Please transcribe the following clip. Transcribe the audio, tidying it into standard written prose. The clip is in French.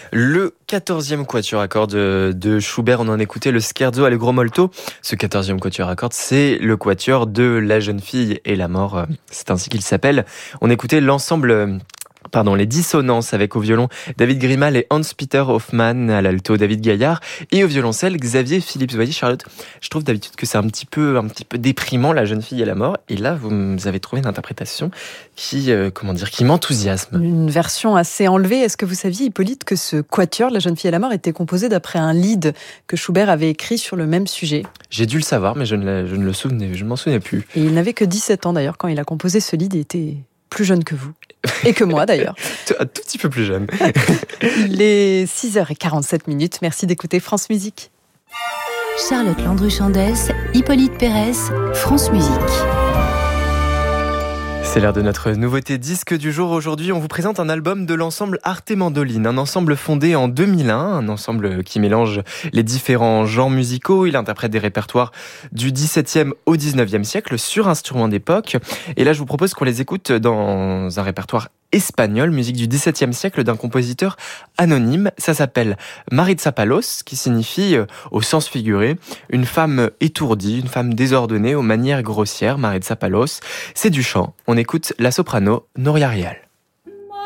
Le 14e quatuor à cordes de Schubert, on en écoutait le Scherzo Allegro molto. Ce 14e quatuor à cordes, c'est le quatuor de La jeune fille et la mort, c'est ainsi qu'il s'appelle. On écoutait les dissonances avec au violon David Grimal et Hans-Peter Hoffmann, à l'alto David Gaillard et au violoncelle Xavier Philippe. Vous voyez Charlotte, je trouve d'habitude que c'est un petit peu déprimant, La jeune fille et la mort, et là vous avez trouvé une interprétation qui m'enthousiasme. Une version assez enlevée. Est-ce que vous saviez, Hippolyte, que ce quatuor, La jeune fille et la mort, était composé d'après un lied que Schubert avait écrit sur le même sujet? J'ai dû le savoir, mais je ne m'en souvenais plus. Et il n'avait que 17 ans d'ailleurs quand il a composé ce lied. Il était plus jeune que vous. Et que moi d'ailleurs. Un tout petit peu plus jeune. Il est 6h47. Merci d'écouter France Musique. Charlotte Landru-Chandès, Hippolyte Pérez, France Musique. C'est l'heure de notre nouveauté disque du jour. Aujourd'hui, on vous présente un album de l'ensemble Arte Mandoline, un ensemble fondé en 2001, un ensemble qui mélange les différents genres musicaux. Il interprète des répertoires du XVIIe au XIXe siècle sur instruments d'époque. Et là, je vous propose qu'on les écoute dans un répertoire espagnol, musique du XVIIe siècle d'un compositeur anonyme. Ça s'appelle Maritza Palos, qui signifie, au sens figuré, une femme étourdie, une femme désordonnée aux manières grossières. Maritza Palos, c'est du chant. On écoute la soprano Noria Rial.